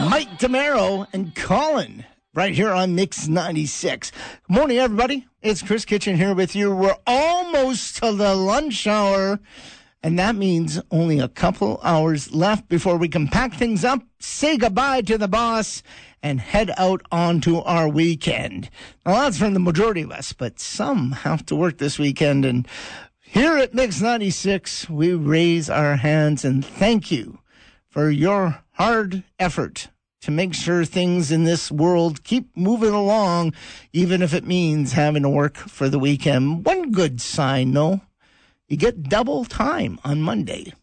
Mike DeMero and Colin right here on Mix 96. Good morning, everybody. It's Chris Kitchen here with you. We're almost to the lunch hour, and that means only a couple hours left before we can pack things up, say goodbye to the boss, and head out onto our weekend. Now, that's from the majority of us, but some have to work this weekend, and here at Mix 96, we raise our hands and thank you for your hard effort to make sure things in this world keep moving along, even if it means having to work for the weekend. One good sign, though, you get double time on Monday.